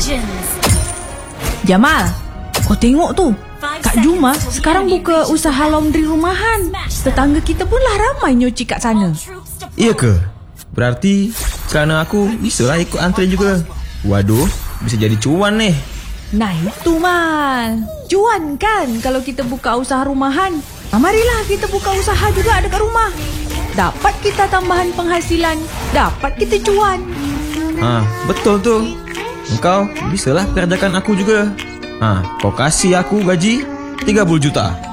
Jamal, kau tengok tu, Kak Juma sekarang buka usaha laundry rumahan. Tetangga kita pun lah ramai nyuci kat sana. Iya ke? Berarti kerana aku bisalah ikut antren juga. Waduh, bisa jadi cuan nih. Nah itu Mal, cuan kan kalau kita buka usaha rumahan. Marilah kita buka usaha juga dekat rumah. Dapat kita tambahan penghasilan, dapat kita cuan. Betul tu. Engkau bisalah kerjakan aku juga. Kau kasih aku gaji 30 juta.